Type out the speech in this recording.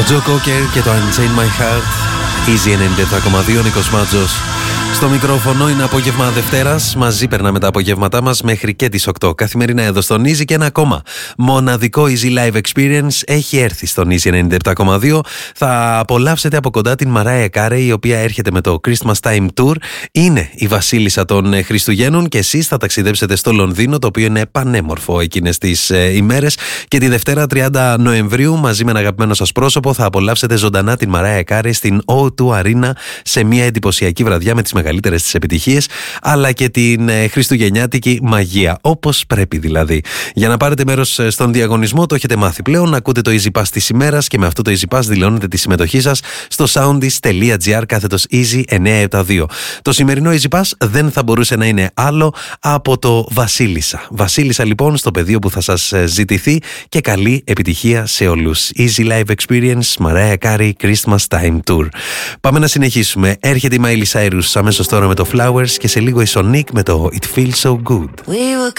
Ο Τζο Κόκερ και το Unchain My Heart. Easy 97,2, Νίκος Μάτζος στο μικρόφωνο. Είναι απόγευμα Δευτέρας. Μαζί περνάμε τα απογεύματά μας μέχρι και τις 8. Καθημερινά εδώ στον Easy. Και ένα ακόμα μοναδικό Easy Live Experience έχει έρθει στον Easy 97,2. Θα απολαύσετε από κοντά την Mariah Carey, η οποία έρχεται με το Christmas Time Tour. Είναι η βασίλισσα των Χριστουγέννων και εσείς θα ταξιδέψετε στο Λονδίνο, το οποίο είναι πανέμορφο εκείνες τις ημέρες. Και τη Δευτέρα 30 Νοεμβρίου, μαζί με ένα αγαπημένο σας πρόσωπο, θα απολαύσετε ζωντανά την Mariah Carey στην O2 Arena σε μια εντυπωσιακή βραδιά με τις μεγαλύτερες της επιτυχίες, αλλά και την χριστουγεννιάτικη μαγεία, όπως πρέπει δηλαδή. Για να πάρετε μέρος στον διαγωνισμό, το έχετε μάθει πλέον, ακούτε το Easy Pass της ημέρας και με αυτό το Easy Pass δηλώνετε τη συμμετοχή σας στο soundis.gr/Easy 972. Το σημερινό Easy Pass δεν θα μπορούσε να είναι άλλο από το Βασίλισσα. Βασίλισσα λοιπόν στο πεδίο που θα σας ζητηθεί, και καλή επιτυχία σε όλους. Easy Live Experience, Mariah Carey, Christmas Time Tour. Πάμε να συνεχίσουμε. Έρχεται η Miley Cyrus αμέσως τώρα με το Flowers και σε λίγο η Sonic με το It Feels So Good. We were